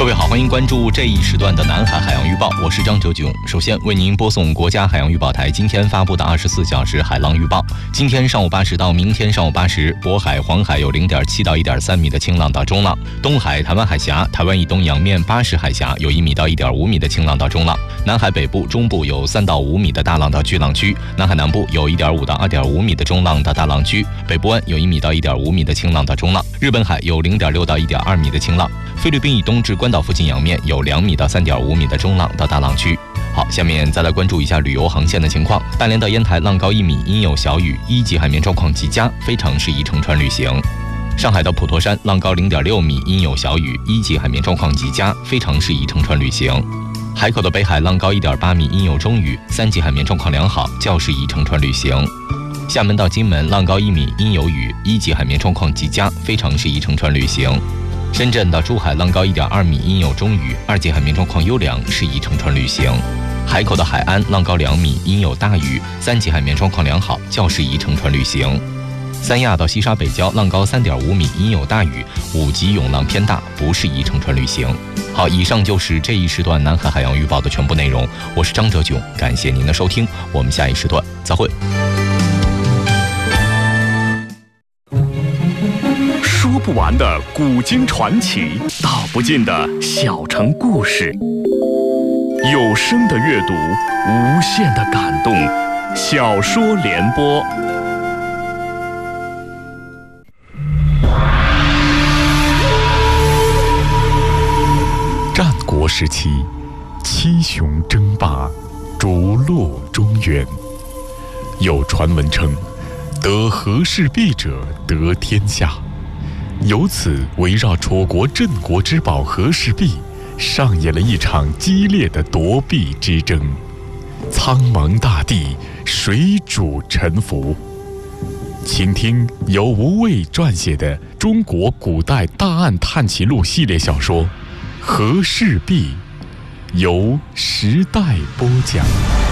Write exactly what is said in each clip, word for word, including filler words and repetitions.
各位好，欢迎关注这一时段的南海海洋预报，我是张哲炯。首先为您播送国家海洋预报台今天发布的二十四小时海浪预报。今天上午八时到明天上午八时，渤海、黄海有 零点七到一点三米的轻浪到中浪；东海、台湾海峡、台湾以东洋面巴士海峡有一米到一点五米的轻浪到中浪；南海北部、中部有三到五米的大浪到巨浪区；南海南部有一点五到二点五米的中浪到大浪区；北部湾有一米到一点五米的轻浪到中浪；日本海有 零点六到一点二米的轻浪；菲律宾以东至关岛附近洋面有两米到三点五米的中浪到大浪区。好，下面再来关注一下旅游航线的情况。大连到烟台浪高一米，阴有小雨，一级海面状况极佳，非常适宜乘船旅行。上海到普陀山浪高 零点六米，阴有小雨，一级海面状况极佳，非常适宜乘船旅行。海口的北海浪高 一点八米，阴有中雨，三级海面状况良好，较适宜乘船旅行。厦门到金门浪高一米，阴有雨，一级海面状况极佳，非常适宜乘船旅行。深圳到珠海浪高 一点二米，阴有中雨，二级海面状况优良，适宜乘船旅行。海口的海安浪高两米，阴有大雨，三级海面状况良好，较适宜乘船旅行。三亚到西沙北礁浪高 三点五米，阴有大雨，五级涌浪偏大，不适宜乘船旅行。好，以上就是这一时段南海海洋预报的全部内容。我是张哲炯，感谢您的收听，我们下一时段再会。 说不完的古今传奇，道不尽的小城故事，有声的阅读，无限的感动。小说联播，战国时期，七雄争霸，逐鹿中原。有传闻称，得和氏璧者得天下。由此围绕楚国镇国之宝和氏璧上演了一场激烈的夺璧之争，苍茫大地水主沉浮。请听由吴畏撰写的《中国古代大案探奇录》系列小说《和氏璧》，由时代播讲。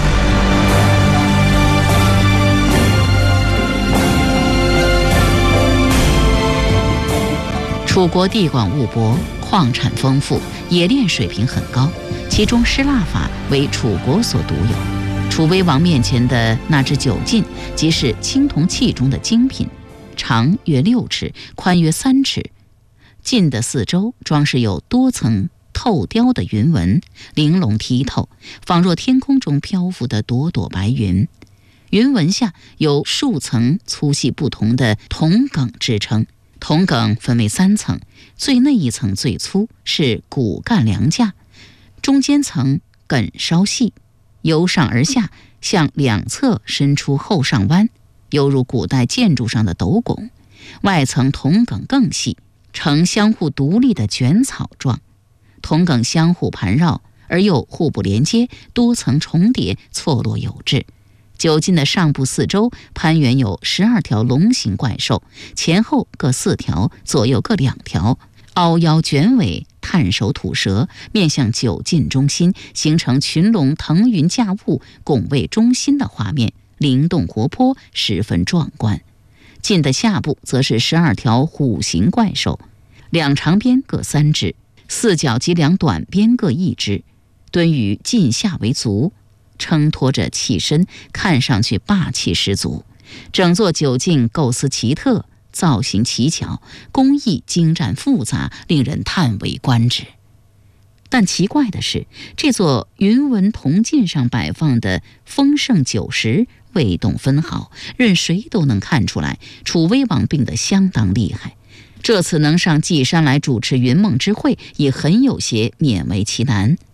楚国地广物博，矿产丰富，冶炼水平很高，其中失蜡法为楚国所独有。楚威王面前的那只九镜，即是青铜器中的精品，长约六尺，宽约三尺。镜的四周装饰有多层透雕的云纹，玲珑剔透，仿若天空中漂浮的朵朵白云。云纹下有数层粗细不同的铜梗支撑。铜梗分为三层，最内一层最粗，是骨干梁架，中间层梗稍细，由上而下向两侧伸出后上弯，犹如古代建筑上的斗拱。外层铜梗更细，呈相互独立的卷草状，铜梗相互盘绕而又互不连接，多层重叠，错落有致。九镜的上部四周攀援有十二条龙形怪兽，前后各四条，左右各两条，凹腰卷尾，探手吐舌，面向九镜中心，形成群龙腾云驾雾，拱卫中心的画面，灵动活泼，十分壮观。镜的下部则是十二条虎形怪兽，两长边各三只，四角及两短边各一只，蹲于镜下为足，撑托着器身，看上去霸气十足。整座九镜构思奇特，造型奇巧，工艺精湛复杂，令人叹为观止。但奇怪的是，这座云纹铜镜上摆放的丰盛酒食未动分毫，任谁都能看出来楚威王病得相当厉害。这次能上稷山来主持云梦之会，也很有些勉为其难。